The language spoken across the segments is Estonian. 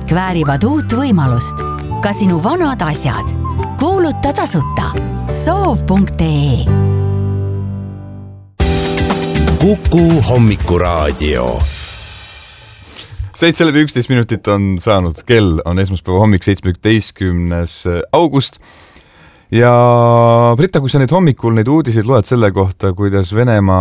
kõik väärivad uut võimalust. Ka sinu vanad asjad. Kuuluta tasuta. Soov.ee Kuku hommikuraadio. 7:11 minutit on saanud. Kell on esmaspäeva hommik, 17. august. Ja Britta, kui sa neid hommikul neid uudiseid loed selle kohta, kuidas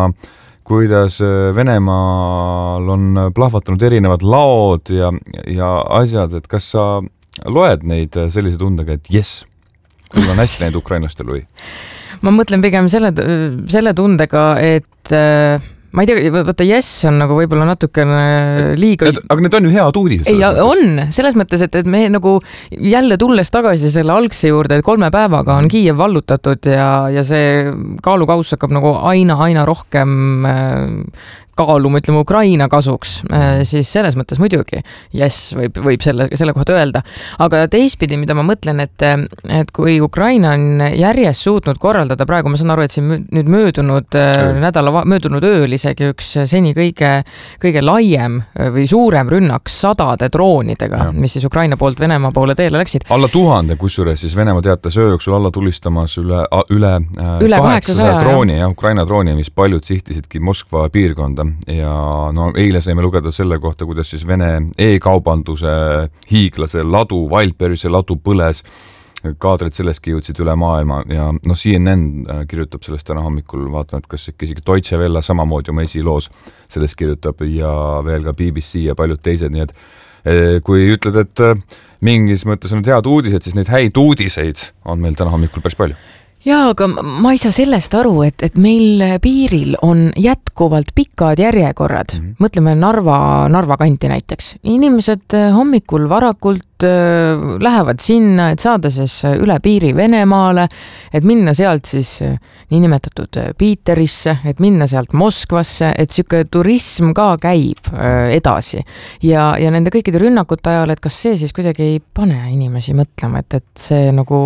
Venemaal on plahvatanud erinevad laod ja asjad, et kas sa loed neid sellise tundega, et jess, kui on hästi läinud ukrainlastel või? Ma mõtlen pigem selle tundega, et ma ei tea, võtta jess on nagu võib-olla natukene liiga... Aga need on ju head uudised. Ei, on. Selles mõttes, et me nagu jälle tulles tagasi selle algse juurde, et 3 päevaga on Kiiev vallutatud ja see kaalukauss hakkab nagu aina rohkem kaalu, ma ütleme, Ukraina kasuks, siis selles mõttes muidugi jess võib selle kohta öelda. Aga teistpidi, mida ma mõtlen, et kui Ukraina on järjest suutnud korraldada, praegu ma saan aru, et siin nüüd möödunud ööl isegi üks seni kõige laiem või suurem rünnak 100 droonidega, mis siis Ukraina poolt Venemaa poole teele läksid. Alla 1000, kusjuures siis Venemaa teatas öö jooksul alla tulistamas üle 800 drooni, Ukraina drooni, mis paljud sihtisidki Moskva piirkonda. Ja no eile saime lugeda selle kohta, kuidas siis Vene e-kaubanduse hiiglase ladu, Wildberry'se ladu põles. Kaadrid sellestki jõudsid üle maailma ja CNN kirjutab sellest täna hommikul, vaatan, et kas isegi Deutsche Welle samamoodi oma esiloos sellest kirjutab ja veel ka BBC ja paljud teised, nii et kui ütled, et mingis mõttes on head uudised, siis neid häid uudiseid on meil täna hommikul päris palju. Jaa, aga ma ei saa sellest aru, et meil piiril on jätkuvalt pikad järjekorrad. Mõtleme Narva kanti näiteks. Inimesed hommikul varakult lähevad sinna, et saada siis üle piiri Venemaale, et minna sealt siis niinimetatud Piiterisse, et minna sealt Moskvasse, et siuke turism ka käib edasi. Ja nende kõikide rünnakute ajal, et kas see siis kuidagi ei pane inimesi mõtlema, et see nagu,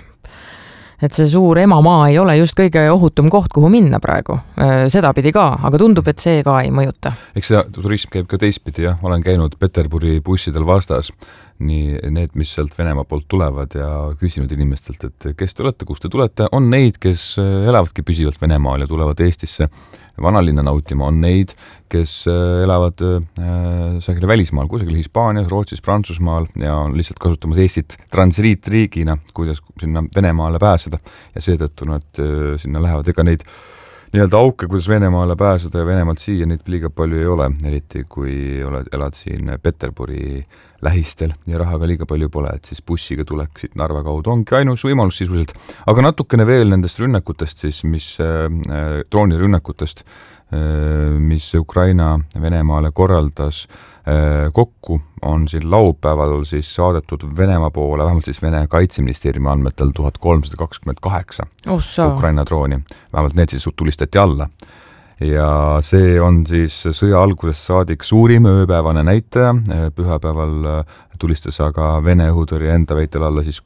et see suur emamaa ei ole just kõige ohutum koht, kuhu minna praegu. Seda pidi ka, aga tundub, et see ka ei mõjuta. Eks see turism käib ka teistpidi, jah. Olen käinud Peterburi bussidel vastas, nii need, mis sealt Venemaa poolt tulevad ja küsinud inimestelt, et kes te olete, kust te tulete. On neid, kes elavadki püsivalt Venemaal ja tulevad Eestisse vanalinna nautima, on neid, kes elavad sageli välismaal, kusagil Hispaanias, Rootsis, Prantsusmaal ja on lihtsalt kasutamas Eestit transiitriigina, kuidas sinna Venemaale pääseda ja seetõttu nad sinna lähevad. Ega neid nii-öelda auke, kuidas Venemaale pääseda ja Venemaalt siia, neid liiga palju ei ole, eriti kui elad siin Peterburi lähistel ja rahaga liiga palju pole, et siis bussiga tulek siit Narva kaudu ongi ainus võimalus sisuliselt. Aga natukene veel nendest rünnakutest siis, droonirünnakutest, mis Ukraina Venemaale korraldas kokku, on siin laupäeval siis saadetud Venemaa poole, vähemalt siis Vene kaitseministeeriumi andmetel 1328 Ukraina drooni. Vähemalt need siis tulistati alla. Ja see on siis sõja algusest saadik suurim ööpäevane näitaja. Pühapäeval tulistas aga Vene õhutõrje enda väitel alla siis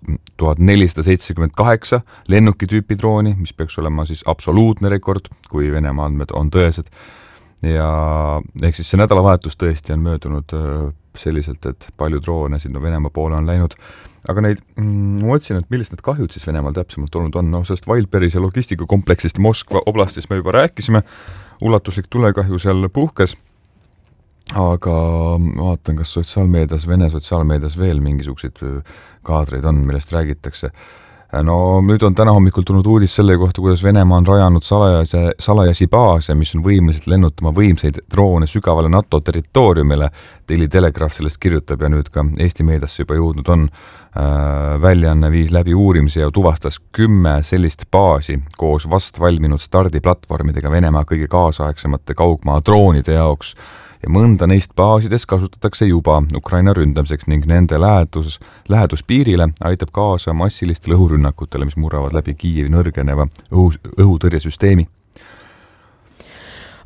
1478 lennukitüüpi drooni, mis peaks olema siis absoluutne rekord, kui Venemaa andmed on tõesed. Ja ehk siis see nädalavahetus tõesti on möödunud selliselt, et palju droone sinna Venemaa poole on läinud. Aga neid, ma otsin, et millist need kahjud siis Venemaal täpsemalt olnud on. Sellest Wildberry's ja logistikakompleksist Moskva oblastis me juba rääkisime. Ulatuslik tulekahju seal puhkes. Aga vaatan, kas sotsiaalmeedias, Vene sotsiaalmeedias veel mingisugused kaadreid on, millest räägitakse. No nüüd on täna hommikul tulnud uudis selle kohta, kuidas Venemaa on rajanud salajasi baase, mis on võimeliselt lennutama võimsaid droone sügavale NATO territooriumile. Daily Telegraph sellest kirjutab ja nüüd ka Eesti meediasse juba jõudnud on. Väljaanne viis läbi uurimise ja tuvastas 10 sellist baasi koos vast valminud stardiplatvormidega Venemaa kõige kaasaegsemate kaugmaa droonide jaoks. Ja mõnda neist baasidest kasutatakse juba Ukraina ründamiseks ning nende lähedus piirile aitab kaasa massilistele õhurünnakutele, mis murravad läbi Kiievi nõrgeneva õhutõrjesüsteemi.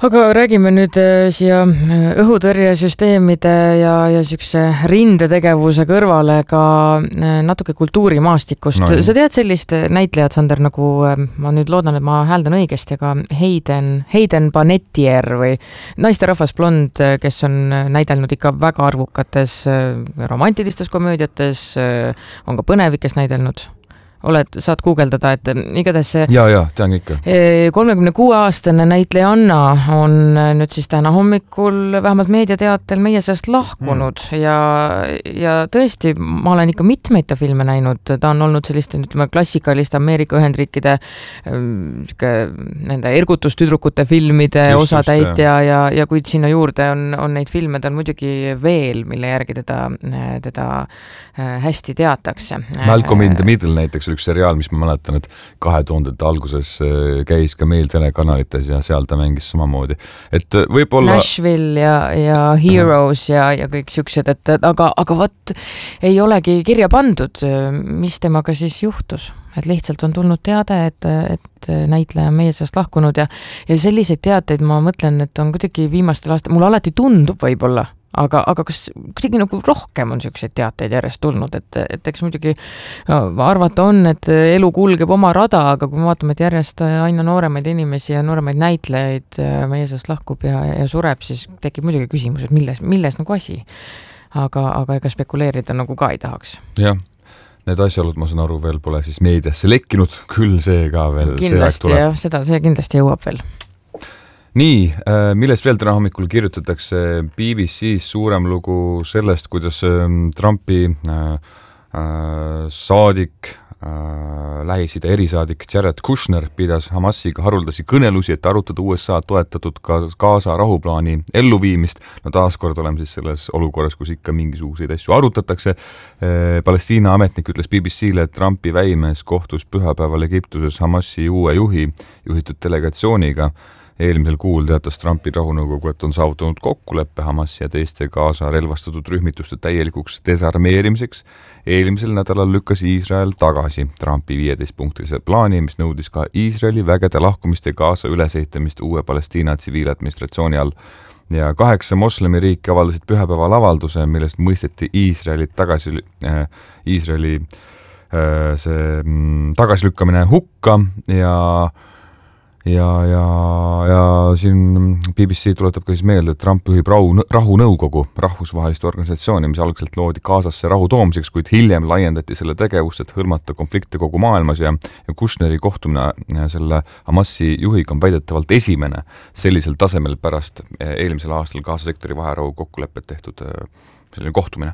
Aga räägime nüüd siia õhutõrjesüsteemide ja siukse rindetegevuse kõrvale ka natuke kultuurimaastikust. No, sa tead sellist näitlejat, Sander, nagu ma nüüd loodan, et ma hääldan õigesti, aga Hayden Panettiere või naisterahvas blond, kes on näidelnud ikka väga arvukates romantilistes komöödiates, on ka põnevikes näidelnud. Saad guugeldada, et igatahes see tean ikka. 36-aastane näitlejanna on nüüd siis täna hommikul vähemalt meediateatel meie seast lahkunud ja tõesti, ma olen ikka mitmeid ta filme näinud, ta on olnud selliste, ütleme, klassikaliste Ameerika Ühendriikide nende ergutustüdrukute filmide osatäitja ja kuid sinna juurde on neid filme tal muidugi veel, mille järgi teda hästi teatakse. Malcolm in the Middle näiteks üks seriaal, mis ma mäletan, et 2000-te alguses käis ka meil telekanalites ja seal ta mängis samamoodi. Et võib-olla Nashville ja Heroes ja kõik siuksed, aga võt ei olegi kirja pandud, mis temaga siis juhtus. Et lihtsalt on tulnud teade, et näitleja on meie seast lahkunud ja selliseid teateid ma mõtlen, et on kuidagi viimastel aastal, mul alati tundub võib-olla, aga kas kuidagi nagu rohkem on siukseid teateid järjest tulnud, et eks muidugi arvata on, et elu kulgeb oma rada, aga kui me vaatame, et järjest aina nooremaid inimesi ja nooremaid näitlejaid meie seast lahkub ja sureb, siis tekib muidugi küsimus, et milles nagu asi. Aga ega spekuleerida nagu ka ei tahaks. Jah. Need asjaolud, ma saan aru, veel pole siis meediasse lekkinud, küll see ka veel kindlasti, see kindlasti jõuab veel. Nii, millest veel täna hommikul kirjutatakse BBC-s suurem lugu sellest, kuidas Trumpi saadik, Lähis-Ida erisaadik Jared Kushner pidas Hamasiga haruldasi kõnelusi, et arutada USA toetatud Gaza rahuplaani elluviimist. No taaskord oleme siis selles olukorras, kus ikka mingisuguseid asju arutatakse. Palestiina ametnik ütles BBC-le, et Trumpi väimees kohtus pühapäeval Egiptuses Hamasi uue juhitud delegatsiooniga. Eelmisel kuul teatas Trumpi rahunõukogu, et on saavutanud kokkuleppe Hamasi ja teiste Gaza relvastatud rühmituste täielikuks desarmeerimiseks. Eelmisel nädalal lükkas Iisrael tagasi Trumpi 15-punktilise plaani, mis nõudis ka Iisraeli vägede lahkumist ja Gaza ülesehitamist uue Palestiina tsiviiladministratsiooni all. Ja 8 moslemi riiki avaldasid pühapäeval avalduse, millest mõisteti Iisraeli tagasilükkamine hukka ja siin BBC tuletab ka siis meelde, et Trump juhib rahunõukogu rahvusvahelist organisatsiooni, mis algselt loodi Gazasse rahu toomiseks, kuid hiljem laiendati selle tegevust, et hõlmata konflikte kogu maailmas ja Kushneri kohtumine selle Hamasi juhiga on väidetavalt esimene sellisel tasemel pärast eelmisel aastal Gaza sektori vaherahu kokkulepet tehtud selline kohtumine.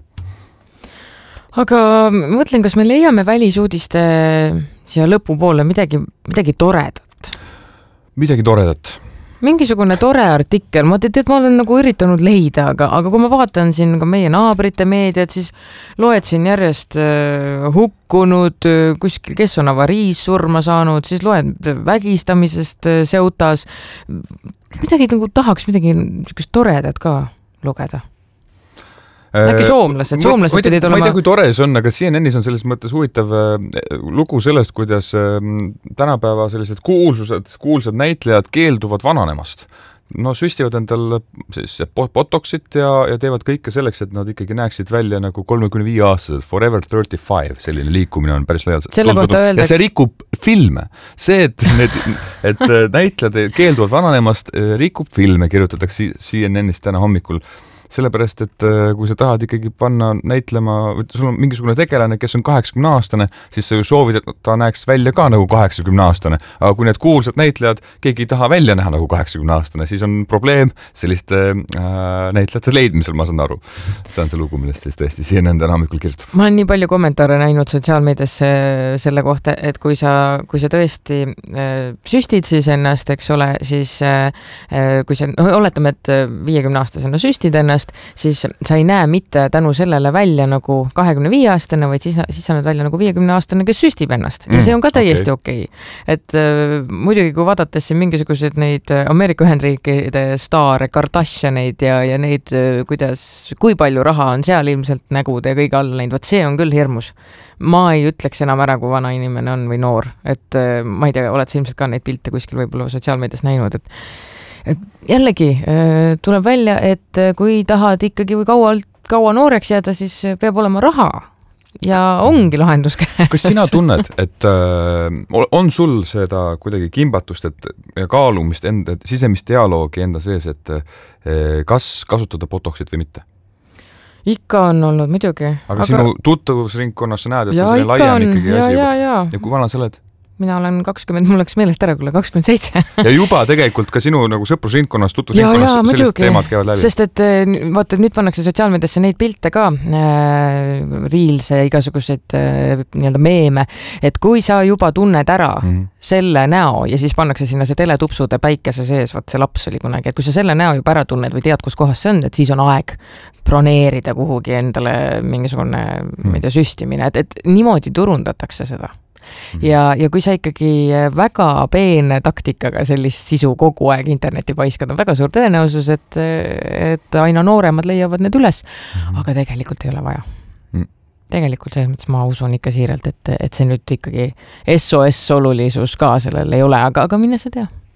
Aga mõtlen, kas me leiame välisuudiste siia lõpupoole midagi toredat? Midagi toredat. Mingisugune tore artikkel, ma olen nagu üritanud leida, aga kui ma vaatan siin ka meie naabrite meediat, siis loed siin järjest hukkunud kuskil, kes on avariis surma saanud, siis loed vägistamisest Ceutas. Midagi nagu tahaks midagi toredat ka lugeda. Äkki soomlased pidid olema... Ma ei tea, kui tore see on, aga CNN-is on selles mõttes huvitav lugu sellest, kuidas tänapäeva sellised kuulsad näitlejad keelduvad vananemast. No süstivad endal siis botoxit ja teevad kõike selleks, et nad ikkagi näeksid välja nagu 35-aastased, Forever 35, selline liikumine on päris laialselt. Ja see rikub filme. See, et näitlejad keelduvad vananemast, rikub filme, kirjutatakse CNN-is täna hommikul. Sellepärast, et kui sa tahad ikkagi panna näitlema, sul on mingisugune tegelane, kes on 80-aastane, siis sa ju soovid, et ta näeks välja ka nagu 80-aastane. Aga kui need kuulsad näitlejad, keegi ei taha välja näha nagu 80-aastane, siis on probleem selliste näitlejate leidmisel, ma saan aru. See on see lugu, millest siis tõesti CNN täna hommikul kirjutab. Ma olen nii palju kommentaare näinud sotsiaalmeedias selle kohta, et kui sa tõesti süstid siis ennast, eks ole, siis kui sa, oletame, et 50-aastasena süstid ennast, siis sa ei näe mitte tänu sellele välja nagu 25-aastane, vaid siis sa näed välja nagu 50-aastane, kes süstib ennast. Ja see on ka täiesti okei. Et muidugi, kui vaadates siin mingisugused neid Ameerika Ühendriikide staare, Kardashianeid ja neid, kui palju raha on seal ilmselt nägude ja kõige alla läinud, see on küll hirmus. Ma ei ütleks enam ära, kui vana inimene on või noor. Et ma ei tea, oled sa ilmselt ka neid pilte kuskil võib-olla sotsiaalmeedias näinud, jällegi tuleb välja, et kui tahad ikkagi või kaua nooreks jääda, siis peab olema raha ja ongi lahendus käes. Kas sina tunned, et on sul seda kuidagi kimbatust, et kaalumist enda, sisemist dialoogi enda sees, et kas kasutada botoxit või mitte? Ikka on olnud muidugi. Aga sinu tuttavusringkonnas sa näed, et see selline laiem ikkagi asi. Ja kui vana sa oled? Mina olen 20, mul läks meelest ära, kuule 27. Ja juba tegelikult ka sinu nagu sõprusringkonnas, tutvusringkonnas sellist teemad käivad läbi. Sest et vaata, et nüüd pannakse sotsiaalmeediasse neid pilte ka, reelse igasuguseid nii-öelda meeme, et kui sa juba tunned ära selle näo ja siis pannakse sinna see teletupsude päikese sees, vaat see laps oli kunagi, et kui sa selle näo juba ära tunned või tead, kus kohas see on, et siis on aeg broneerida kuhugi endale mingisugune süstimine, et niimoodi turundatakse seda. Ja kui sa ikkagi väga peene taktikaga sellist sisu kogu aeg interneti paiskad, on väga suur tõenäosus, et aina nooremad leiavad need üles, aga tegelikult ei ole vaja. Tegelikult selles mõttes ma usun ikka siiralt, et see nüüd ikkagi SOS olulisus ka sellel ei ole, aga mine sa tea.